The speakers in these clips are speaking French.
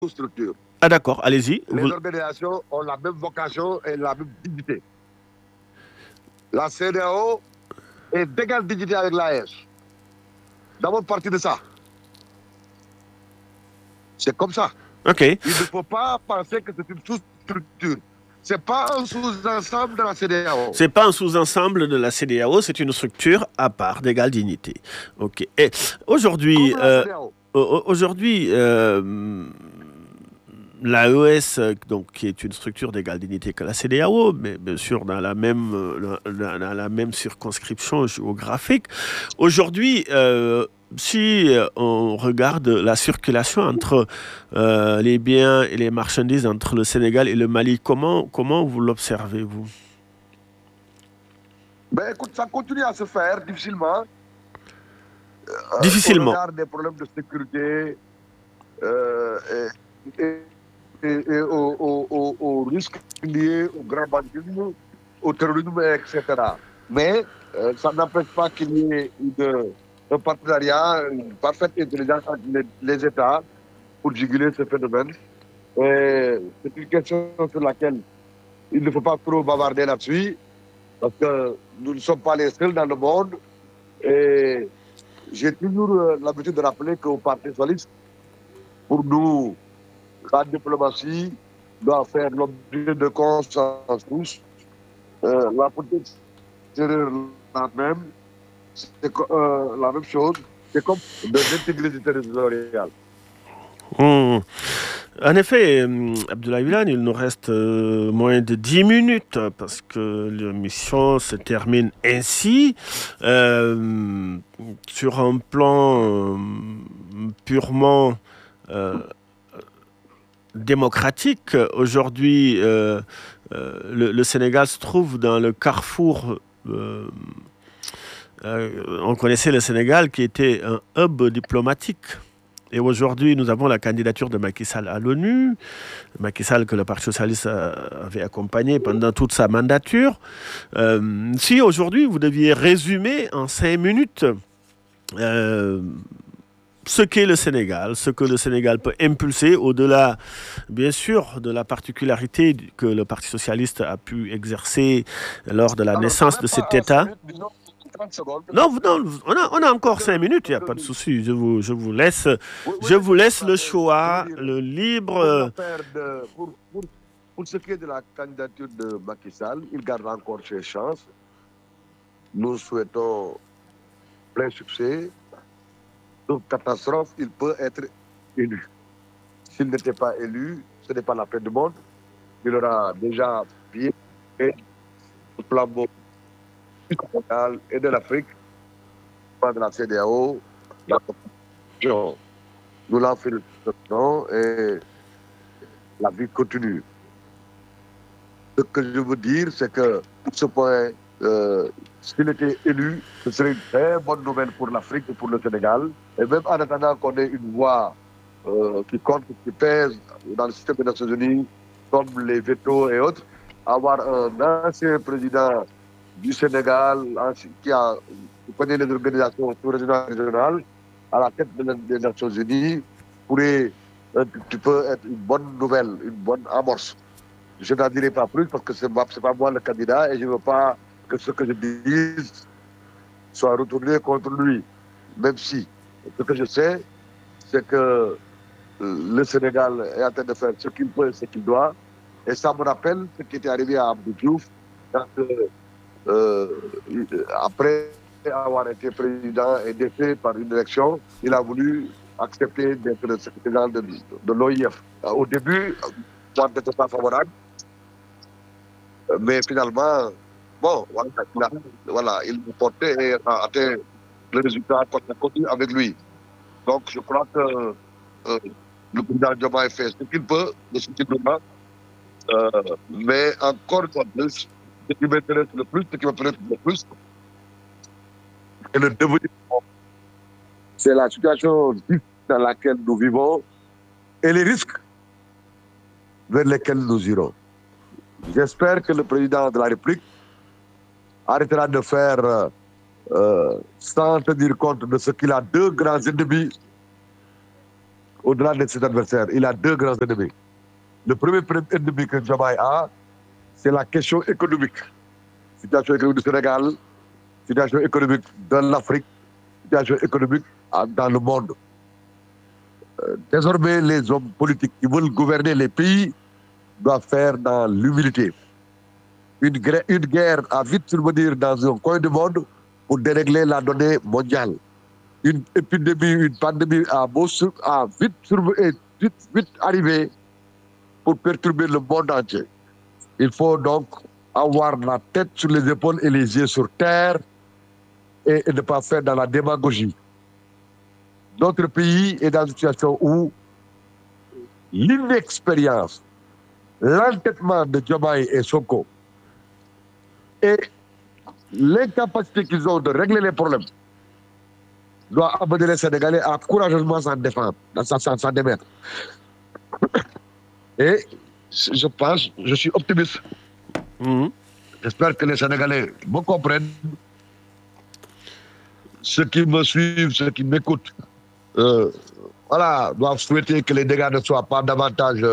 structures. Ah d'accord, allez-y. Les organisations ont la même vocation et la même dignité. La CEDEAO est d'égale dignité avec l'AES. D'abord, partir de ça. C'est comme ça. Ok. Il ne faut pas penser que c'est une sous-structure. Ce n'est pas un sous-ensemble de la CEDEAO. C'est pas un sous-ensemble de la CEDEAO, c'est une structure à part d'égale dignité. Ok. Et aujourd'hui, Comme la CEDEAO. l'AES, donc, qui est une structure d'égale dignité que la CEDEAO, mais bien sûr dans la même circonscription géographique. Aujourd'hui, si on regarde la circulation entre les biens et les marchandises entre le Sénégal et le Mali, comment vous l'observez, vous? Ben écoute, ça continue à se faire difficilement au Difficilement. regard des problèmes de sécurité euh, et, et aux risques liés au grand banditisme, au terrorisme, etc. Mais ça n'empêche pas qu'il y ait un partenariat, une parfaite intelligence entre les États pour juguler ce phénomène. C'est une question sur laquelle il ne faut pas trop bavarder là-dessus, parce que nous ne sommes pas les seuls dans le monde. Et j'ai toujours l'habitude de rappeler qu'au Parti socialiste, pour nous, la diplomatie doit faire l'objet de consensus. La politique extérieure, la même, c'est la même chose. C'est comme de l'intégrité territoriale. Mmh. En effet, Abdoulaye Wilane, il nous reste moins de 10 minutes parce que l'émission se termine ainsi. Euh, sur un plan purement démocratique, aujourd'hui, le Sénégal se trouve dans le carrefour. On connaissait le Sénégal qui était un hub diplomatique. Et aujourd'hui, nous avons la candidature de Macky Sall à l'ONU. Macky Sall que le Parti socialiste avait accompagné pendant toute sa mandature. Si aujourd'hui, vous deviez résumer en 5 minutes ce qu'est le Sénégal, ce que le Sénégal peut impulser au-delà, bien sûr, de la particularité que le Parti socialiste a pu exercer lors de la Alors, naissance de cet État. disons 30 secondes. Non, non on a encore 5 minutes, il n'y a pas de souci. Je vous laisse le choix, le libre. Pour ce qui est de la candidature de Macky Sall, il garde encore ses chances. Nous souhaitons plein succès. Sauf catastrophe, il peut être élu. S'il n'était pas élu, ce n'est pas la fin du monde. Il aura déjà bien fait le flambeau et de l'Afrique, de la CEDEAO, la Constitution. Nous l'en félicitons et la vie continue. Ce que je veux dire, c'est que pour ce point, s'il était élu, ce serait une très bonne nouvelle pour l'Afrique et pour le Sénégal. Et même en attendant qu'on ait une voix qui compte, qui pèse dans le système des Nations Unies, comme les vétos et autres, avoir un ancien président du Sénégal qui connaît les organisations sous-régionales à la tête des Nations Unies pourrait un petit peu être une bonne nouvelle, une bonne amorce. Je n'en dirai pas plus parce que ce n'est pas moi le candidat et je ne veux pas que ce que je dise soit retourné contre lui. Même si ce que je sais, c'est que le Sénégal est en train de faire ce qu'il peut et ce qu'il doit. Et ça me rappelle ce qui était arrivé à Abdou Diouf quand, après avoir été président et défait par une élection, il a voulu accepter d'être le secrétaire de l'OIF. Au début, moi, je n'étais pas favorable. Mais finalement, bon, voilà, il me portait et a atteint le résultat qu'on a connu avec lui. Donc, je crois que le président Diomaye fait ce qu'il peut, de ce qu'il doit. Mais encore une fois plus, ce qui m'intéresse le plus, c'est le développement. C'est la situation dans laquelle nous vivons et les risques vers lesquels nous irons. J'espère que le président de la République arrêtera de faire sans tenir compte de ce qu'il a deux grands ennemis au-delà de ses adversaires, il a deux grands ennemis. Le premier ennemi que Diomaye a, c'est la question économique. Situation économique du Sénégal, situation économique de l'Afrique, situation économique dans le monde. Désormais, les hommes politiques qui veulent gouverner les pays doivent faire dans l'humilité. Une guerre a vite survenir dans un coin du monde pour dérégler la donnée mondiale. Une épidémie, une pandémie a vite arrivé pour perturber le monde entier. Il faut donc avoir la tête sur les épaules et les yeux sur terre et ne pas faire dans la démagogie. Notre pays est dans une situation où l'inexpérience, l'entêtement de Diomaye et Sonko et l'incapacité qu'ils ont de régler les problèmes doit amener les Sénégalais à courageusement s'en défendre, s'en démettre. Et je pense, je suis optimiste. J'espère que les Sénégalais me comprennent. Ceux qui me suivent, ceux qui m'écoutent, doivent souhaiter que les dégâts ne soient pas davantage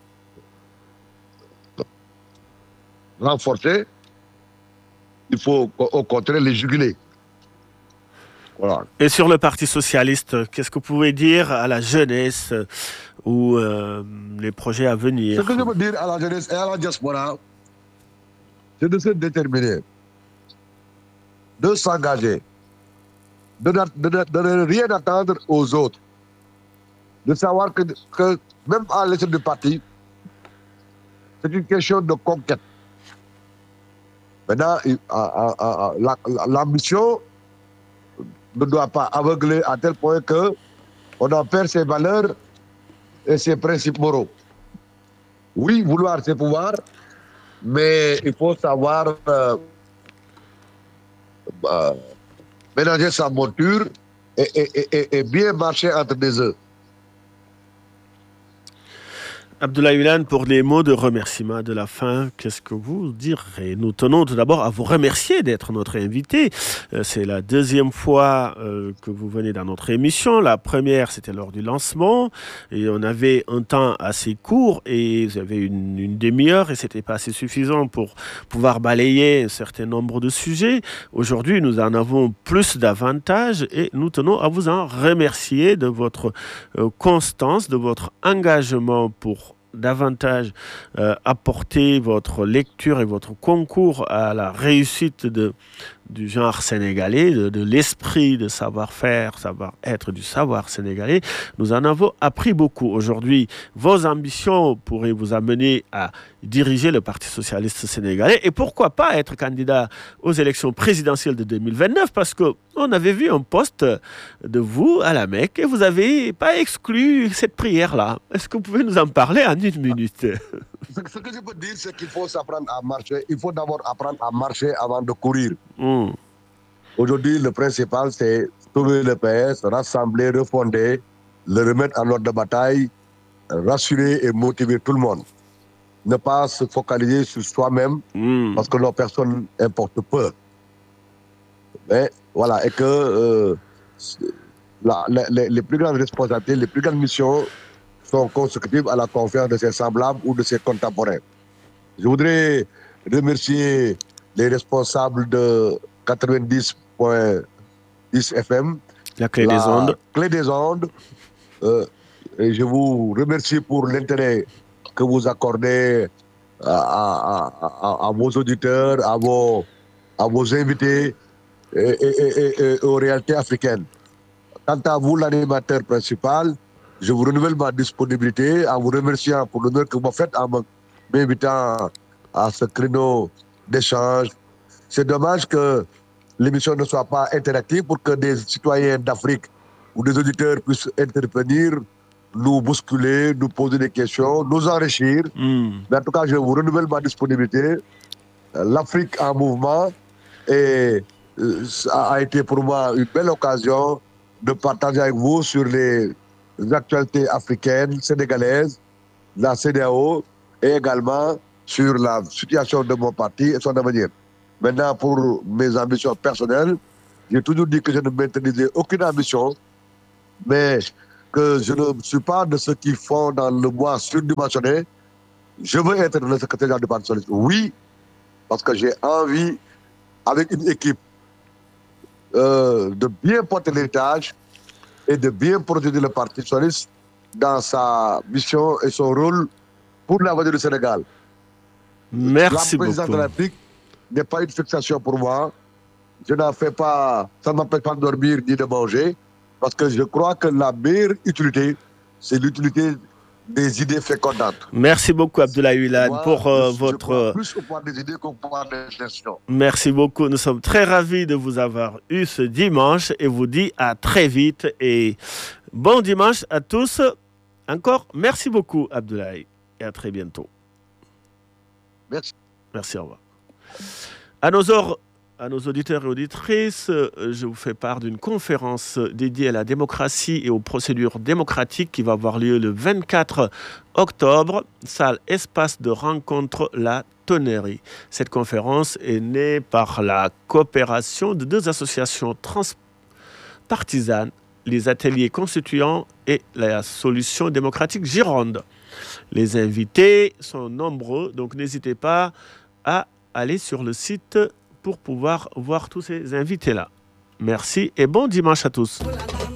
renforcés. Il faut au contraire les juguler. Voilà. Et sur le Parti socialiste, qu'est-ce que vous pouvez dire à la jeunesse ou les projets à venir? Ce que je veux dire à la jeunesse et à la diaspora, c'est de se déterminer, de s'engager, de ne rien attendre aux autres, de savoir que même à l'échelle du parti, c'est une question de conquête. Maintenant, l'ambition ne doit pas aveugler à tel point qu'on en perd ses valeurs et ses principes moraux. Oui, vouloir c'est pouvoir, mais il faut savoir ménager sa monture et bien marcher entre des œufs. Abdoulaye Wilane, pour les mots de remerciement de la fin, qu'est-ce que vous direz? Nous tenons tout d'abord à vous remercier d'être notre invité. C'est la deuxième fois que vous venez dans notre émission. La première, c'était lors du lancement. Et on avait un temps assez court et vous avez une demi-heure et c'était pas assez suffisant pour pouvoir balayer un certain nombre de sujets. Aujourd'hui, nous en avons plus d'avantages et nous tenons à vous en remercier de votre constance, de votre engagement pour davantage apporter votre lecture et votre concours à la réussite du genre sénégalais, de l'esprit de savoir-faire, savoir-être du savoir sénégalais. Nous en avons appris beaucoup. Aujourd'hui, vos ambitions pourraient vous amener à diriger le Parti socialiste sénégalais et pourquoi pas être candidat aux élections présidentielles de 2029 parce qu'on avait vu un poste de vous à la Mecque et vous n'avez pas exclu cette prière-là. Est-ce que vous pouvez nous en parler en une minute? Ce que je peux dire, c'est qu'il faut s'apprendre à marcher. Il faut d'abord apprendre à marcher avant de courir. Aujourd'hui, le principal, c'est trouver le PS, rassembler, refonder, le remettre en ordre de bataille, rassurer et motiver tout le monde. Ne pas se focaliser sur soi-même, parce que nos personnes importent peu. Mais voilà, et que les plus grandes responsabilités, les plus grandes missions sont consécutives à la confiance de ses semblables ou de ses contemporains. Je voudrais remercier les responsables de 90.10 FM, la clé des ondes. Clé des ondes. Et je vous remercie pour l'intérêt que vous accordez à vos auditeurs, à vos invités et aux réalités africaines. Quant à vous, l'animateur principal, je vous renouvelle ma disponibilité en vous remerciant pour l'honneur que vous faites en m'invitant à ce créneau d'échange. C'est dommage que l'émission ne soit pas interactive pour que des citoyens d'Afrique ou des auditeurs puissent intervenir, nous bousculer, nous poser des questions, nous enrichir. Mais en tout cas, je vous renouvelle ma disponibilité. L'Afrique en mouvement et ça a été pour moi une belle occasion de partager avec vous sur les actualités africaines, sénégalaises, la CEDEAO et également sur la situation de mon parti et son avenir. Maintenant, pour mes ambitions personnelles, j'ai toujours dit que je ne maintenais aucune ambition, mais que je ne suis pas de ceux qui font dans le bois surdimensionné. Je veux être le secrétaire du Parti socialiste. Oui, parce que j'ai envie, avec une équipe, de bien porter l'héritage et de bien protéger le Parti socialiste dans sa mission et son rôle pour l'avenir du Sénégal. Merci La présidence de la beaucoup. République n'est pas une fixation pour moi. Je n'en fais pas, ça ne m'empêche pas de dormir ni de manger, parce que je crois que la meilleure utilité, c'est l'utilité des idées fécondantes. Merci beaucoup, Abdoulaye Wilane, Moi, pour je crois votre... plus au pouvoir des idées qu'au pouvoir des gestions. Merci beaucoup. Nous sommes très ravis de vous avoir eu ce dimanche et vous dit à très vite et bon dimanche à tous. Encore, merci beaucoup, Abdoulaye, et à très bientôt. Merci. Merci, au revoir. À nos auditeurs et auditrices, je vous fais part d'une conférence dédiée à la démocratie et aux procédures démocratiques qui va avoir lieu le 24 octobre, salle espace de rencontre La Tonnerie. Cette conférence est née par la coopération de deux associations transpartisanes, les ateliers constituants et la solution démocratique Gironde. Les invités sont nombreux, donc n'hésitez pas à aller sur le site pour pouvoir voir tous ces invités-là. Merci et bon dimanche à tous.